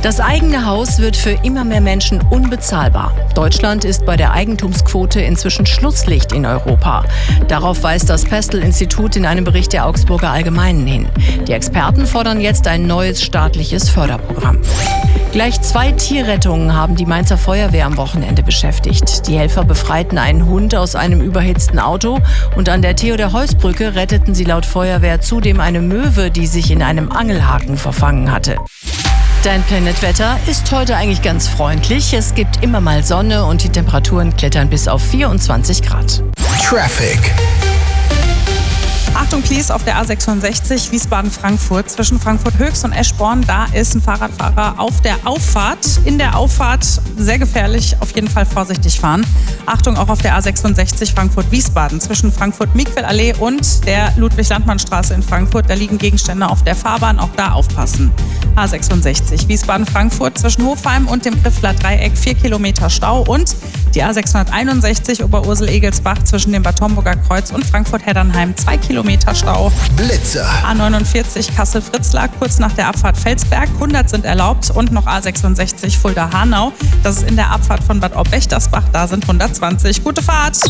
Das eigene Haus wird für immer mehr Menschen unbezahlbar. Deutschland ist bei der Eigentumsquote inzwischen Schlusslicht in Europa. Darauf weist das Pestel-Institut in einem Bericht der Augsburger Allgemeinen hin. Die Experten fordern jetzt ein neues staatliches Förderprogramm. Gleich 2 Tierrettungen haben die Mainzer Feuerwehr am Wochenende beschäftigt. Die Helfer befreiten einen Hund aus einem überhitzten Auto und an der Theodor-Heuss-Brücke retteten sie laut Feuerwehr zudem eine Möwe, die sich in einem Angelhaken verfangen hatte. Dein Planet-Wetter ist heute eigentlich ganz freundlich. Es gibt immer mal Sonne und die Temperaturen klettern bis auf 24 Grad. Traffic. Achtung, please, auf der A66 Wiesbaden-Frankfurt zwischen Frankfurt-Höchst und Eschborn. Da ist ein Fahrradfahrer auf der Auffahrt. In der Auffahrt sehr gefährlich, auf jeden Fall vorsichtig fahren. Achtung, auch auf der A66 Frankfurt-Wiesbaden zwischen Frankfurt-Miquel-Allee und der Ludwig-Landmann-Straße in Frankfurt. Da liegen Gegenstände auf der Fahrbahn, auch da aufpassen. A66 Wiesbaden-Frankfurt zwischen Hofheim und dem Griffler Dreieck 4 Kilometer Stau und die A661 Oberursel-Egelsbach zwischen dem Bad Homburger Kreuz und Frankfurt-Heddernheim 2 Kilometer Stau. Blitzer. A49 Kassel-Fritzlar kurz nach der Abfahrt Felsberg, 100 sind erlaubt und noch A66 Fulda-Hanau. Das ist in der Abfahrt von Bad Aub-Wächtersbach, da sind 120. Gute Fahrt!